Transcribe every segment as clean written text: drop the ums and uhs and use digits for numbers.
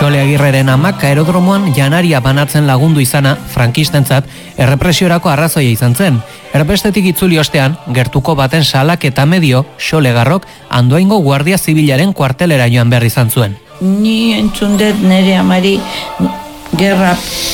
Xole Agirreren amak aerodromoan janaria banatzen lagundu izana frankistentzat errepresiorako arrazoia izan zen. Erbestetik itzuli ostean, gertuko baten salak eta medio Xole Garrok Andoaingo Guardia Zibilaren kuartelera joan behar izan zuen. Ni entzun dut nire amari gerra,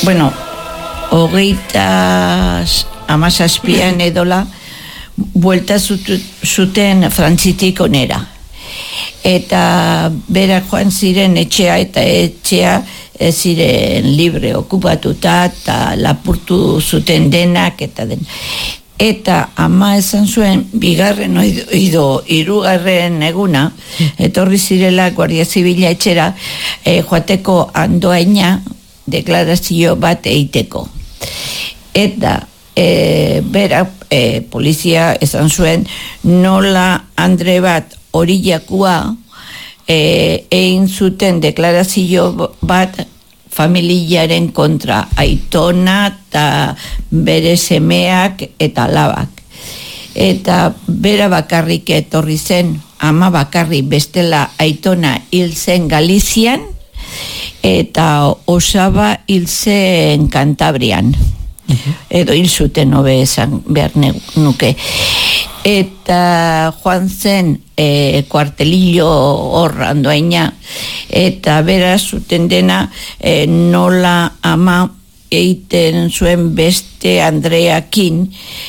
hogeita amazazpian edola, buelta zuten Frantzitik onera. Eta berak joan ziren etxea eta etxea ziren libre okupatuta eta lapurtu zuten denak eta den. Eta ama esan zuen bigarren hirugarren eguna etorri zirela Guardia Zibila etxera joateko Andoaina deklarazio bat egiteko. Eta berak polizia esan zuen nola Andre bat horiakua egin zuten deklarazio bat familiaren kontra, aitona eta bere semeak eta alabak. Eta bera bakarrik etorri zen, ama bakarrik bestela aitona hil zen Galizian eta osaba hil zen Kantabrian. Edo hil zuten hobe esan behar nuke. Eta joan zen kuartelillo hor Andoaina eta bera zuten dena nola ama egiten zuen beste Andreakin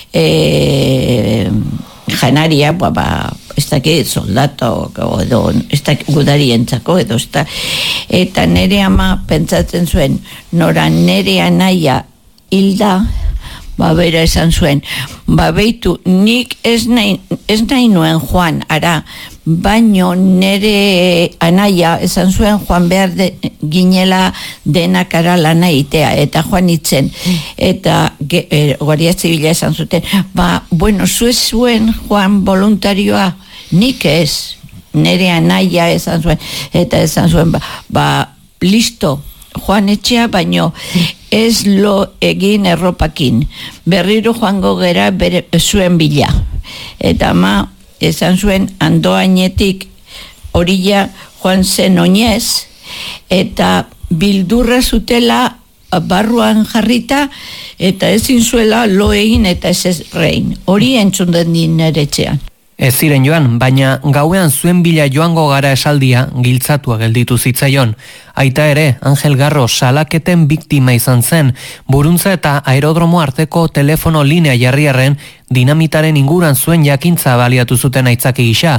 janaria, ez dakit soldato edo ez dakit gudarientzako edo ez da. Eta nere ama pentsatzen zuen nora nere anaia hilda, bera esan zuen, beitu, nik ez nahi nuen joan, ara, baino nere anaia esan zuen joan behar ginela denak ara lana itea, eta joan itzen, eta Guardia Zibila esan zuten, zuen joan voluntarioa, nik ez, nere anaia esan zuen, eta esan zuen, listo, joan etxea, baino ez lo egin erropakin. Berriro joango gera zuen bila. Eta ama esan zuen Andoainetik orilla joan zen oinez, eta bildurra zutela barruan jarrita, eta ezin zuela lo egin eta ez rein. Hori entzun den nire etxean. Ez ziren joan, baina gauean zuen bila joango gara esaldia giltzatua gelditu zitzaion. Aita ere, Angel Garro salaketen biktima izan zen, buruntza eta aerodromo arteko telefono linea jarriarren dinamitaren inguran zuen jakintza baliatu zuten aitzaki gisa.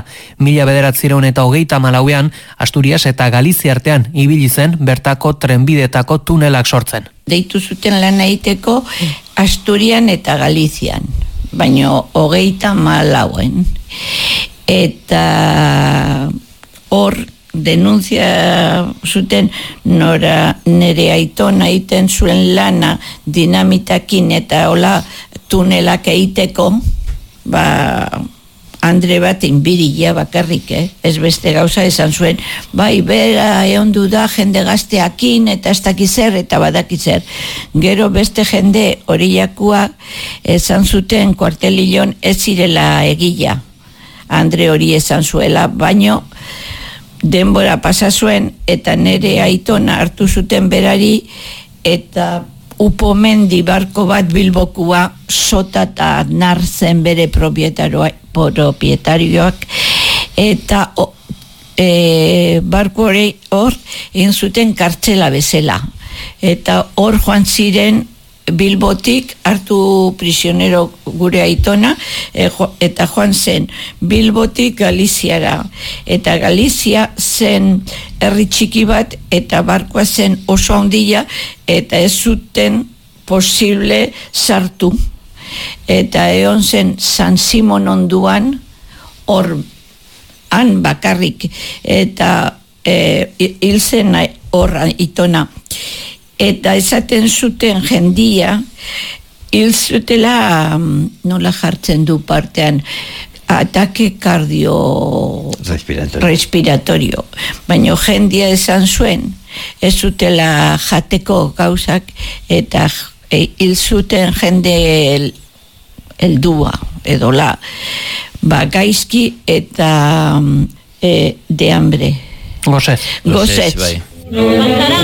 1924 Asturias eta Galizia artean ibili zen bertako trenbidetako tunelak sortzen. Deitu zuten lan egiteko Asturian eta Galizian, baino 34. Eta hor denuntzia zuten nora nere aitona egiten zuen lana dinamitakin eta hola tunelak egiteko, Andre bat inbiria bakarrik, ez beste gauza esan zuen, bera eondu da jende gazteakin eta ez dakizer eta badakizer. Gero beste jende horiakua esan zuten kuartelillon ez zirela egila. Andre hori esan zuela, baino denbora pasa zuen eta nere aitona hartu zuten berari eta upomendi barko bat Bilbokua sota eta narzen bere propietarioak eta barko hori hor egin zuten kartzela bezala eta hor joan ziren Bilbotik hartu prisionero gure aitona eta joan zen Bilbotik Galiziara eta Galizia zen herri txiki bat eta barkoa zen oso handia eta ez zuten posible sartu eta egon zen San Simon onduan hor han bakarrik eta hil zen hor aitona. Eta esaten zuten jendia hil zutela nola jartzen du partean atake respiratorio. Baina jendia esan zuen ez zutela jateko gauzak eta hil zuten jende heldua edola gaizki eta de hambre. Gozez. Pasará